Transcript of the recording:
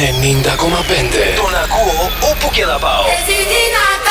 90,5. Τον ακούω όπου και να πάω. Εσύ δυνατά.